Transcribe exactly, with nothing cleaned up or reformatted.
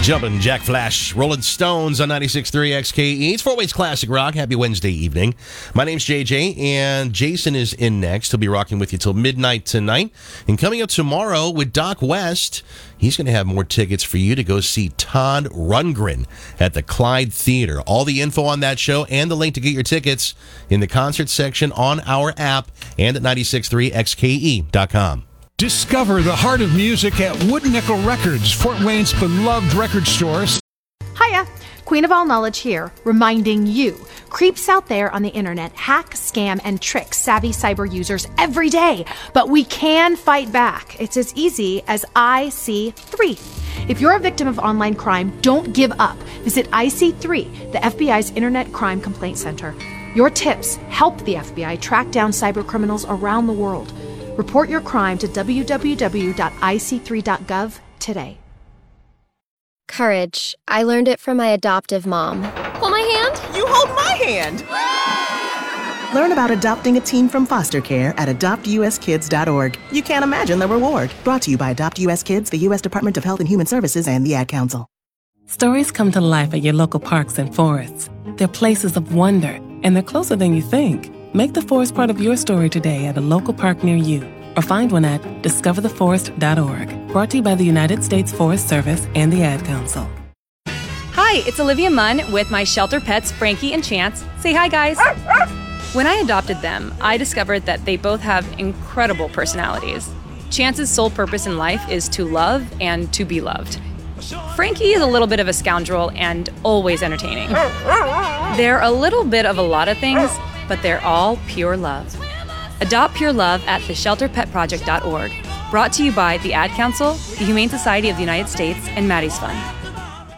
Jumpin' Jack Flash, Rolling Stones on ninety-six point three X K E. It's Four Ways Classic Rock. Happy Wednesday evening. My name's J J, and Jason is in next. He'll be rocking with you till midnight tonight. And coming up tomorrow with Doc West, he's going to have more tickets for you to go see Todd Rundgren at the Clyde Theater. All the info on that show and the link to get your tickets in the concert section on our app and at ninety-six point three X K E dot com. Discover the heart of music at Wood Nickel Records, Fort Wayne's beloved record stores. Hiya, Queen of All Knowledge here, reminding you, creeps out there on the internet hack, scam, and trick savvy cyber users every day. But we can fight back. It's as easy as I C three. If you're a victim of online crime, don't give up. Visit I C three, the F B I's Internet Crime Complaint Center. Your tips help the F B I track down cyber criminals around the world. Report your crime to w w w dot i c three dot gov today. Courage. I learned it from my adoptive mom. Hold my hand. You hold my hand. Learn about adopting a teen from foster care at adopt u s kids dot org. You can't imagine the reward. Brought to you by Adopt U S Kids, the U S Department of Health and Human Services, and the Ad Council. Stories come to life at your local parks and forests. They're places of wonder, and they're closer than you think. Make the forest part of your story today at a local park near you, or find one at discover the forest dot org. Brought to you by the United States Forest Service and the Ad Council. Hi, it's Olivia Munn with my shelter pets, Frankie and Chance. Say hi, guys. When I adopted them, I discovered that they both have incredible personalities. Chance's sole purpose in life is to love and to be loved. Frankie is a little bit of a scoundrel and always entertaining. They're a little bit of a lot of things, but they're all pure love. Adopt pure love at the shelter pet project dot org. Brought to you by the Ad Council, the Humane Society of the United States, and Maddie's Fund.